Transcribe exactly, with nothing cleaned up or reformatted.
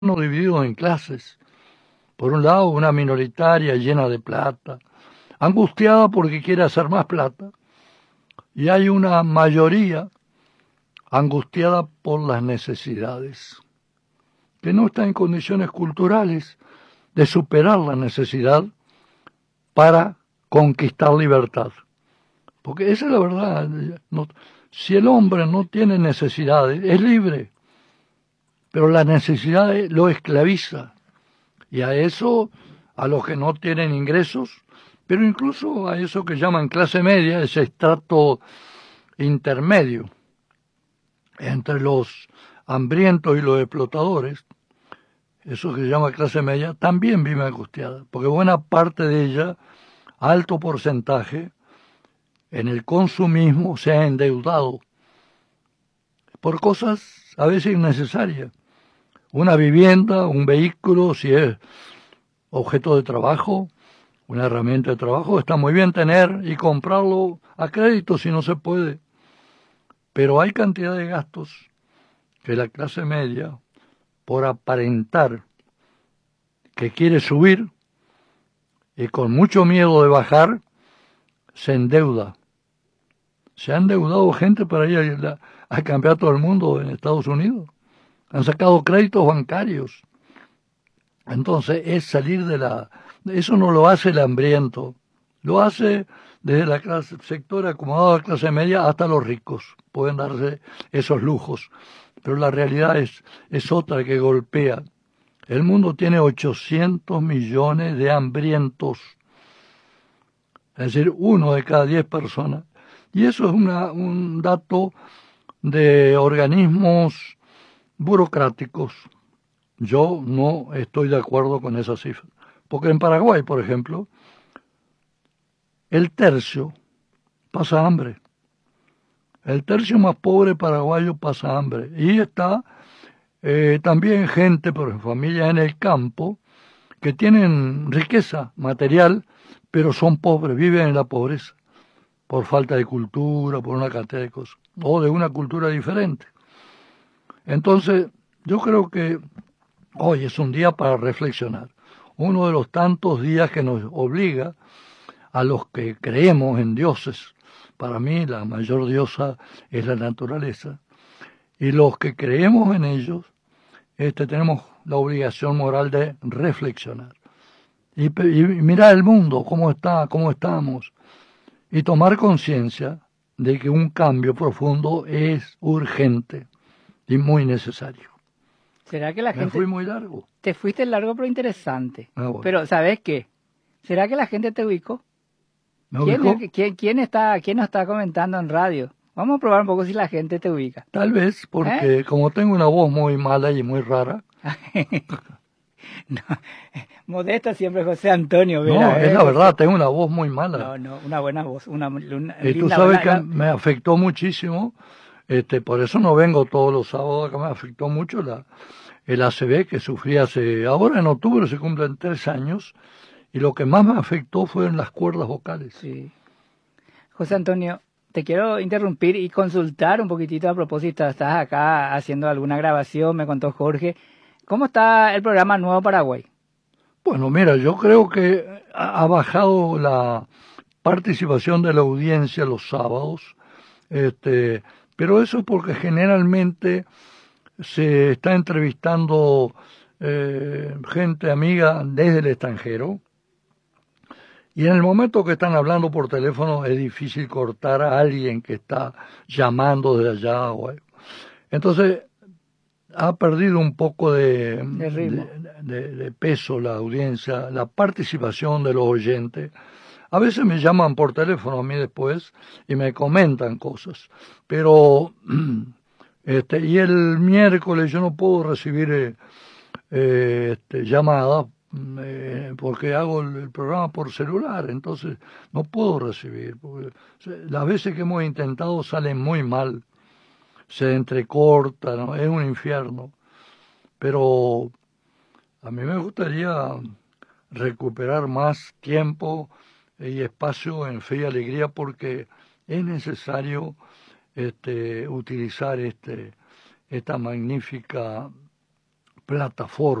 divididos en clases. Por un lado, una minoritaria llena de plata, angustiada porque quiere hacer más plata, y hay una mayoría angustiada por las necesidades, que no está en condiciones culturales de superar la necesidad para conquistar libertad. Porque esa es la verdad. No, si el hombre no tiene necesidades, es libre, pero la necesidad lo esclaviza. Y a eso, a los que no tienen ingresos, pero incluso a eso que llaman clase media, ese estrato intermedio entre los hambrientos y los explotadores, eso que se llama clase media, también vive angustiada, porque buena parte de ella, alto porcentaje, en el consumismo se ha endeudado por cosas a veces innecesarias. Una vivienda, un vehículo, si es objeto de trabajo, una herramienta de trabajo, está muy bien tener y comprarlo a crédito si no se puede. Pero hay cantidad de gastos que la clase media, por aparentar que quiere subir y con mucho miedo de bajar, se endeuda. Se ha endeudado gente para ir a, a cambiar todo el mundo en Estados Unidos. Han sacado créditos bancarios. Entonces es salir de la... Eso no lo hace el hambriento. Lo hace desde la clase, sector acomodado de la clase media hasta los ricos. Pueden darse esos lujos. Pero la realidad es, es otra que golpea. El mundo tiene ochocientos millones de hambrientos. Es decir, uno de cada diez personas. Y eso es una, un dato de organismos burocráticos. Yo no estoy de acuerdo con esa cifra. Porque en Paraguay, por ejemplo, el tercio pasa hambre. El tercio más pobre paraguayo pasa hambre. Y está eh, también gente, por ejemplo, familias en el campo, que tienen riqueza material, pero son pobres, viven en la pobreza, por falta de cultura, por una cantidad de cosas, o de una cultura diferente. Entonces, yo creo que hoy es un día para reflexionar. Uno de los tantos días que nos obliga a los que creemos en dioses. Para mí la mayor diosa es la naturaleza. Y los que creemos en ellos, este, tenemos la obligación moral de reflexionar. Y, y mirar el mundo, cómo está, cómo estamos. Y tomar conciencia de que un cambio profundo es urgente y muy necesario. ¿Será que la Me gente... fui muy largo. Te fuiste largo pero interesante. Ah, bueno. Pero, ¿sabes qué? ¿Será que la gente te ubicó? ¿Me ¿Quién, ubicó? ¿quién, quién, está, ¿Quién nos está comentando en radio? Vamos a probar un poco si la gente te ubica. Tal vez, porque ¿Eh? como tengo una voz muy mala y muy rara. No, modesta siempre José Antonio. Vera, No, ¿eh? es la verdad, tengo una voz muy mala. No, no, una buena voz. Una, una Y tú linda, sabes buena... que me afectó muchísimo, este, por eso no vengo todos los sábados, que me afectó mucho la, el A C V que sufrí hace, ahora en octubre se cumplen tres años, y lo que más me afectó fueron las cuerdas vocales. Sí. José Antonio, te quiero interrumpir y consultar un poquitito a propósito. Estás acá haciendo alguna grabación, me contó Jorge. ¿Cómo está el programa Nuevo Paraguay? Bueno, mira, yo creo que ha bajado la participación de la audiencia los sábados, este, pero eso es porque generalmente se está entrevistando eh, gente amiga desde el extranjero, y en el momento que están hablando por teléfono es difícil cortar a alguien que está llamando de allá o algo. Entonces ha perdido un poco de, De ritmo. de, de, de peso la audiencia, la participación de los oyentes. A veces me llaman por teléfono a mí después y me comentan cosas, pero este, y el miércoles yo no puedo recibir eh, eh, este, llamadas eh, porque hago el, el programa por celular, entonces no puedo recibir, porque las veces que hemos intentado salen muy mal, se entrecorta, ¿no? Es un infierno, pero a mí me gustaría recuperar más tiempo y espacio en Fe y Alegría, porque es necesario este, utilizar este, esta magnífica plataforma.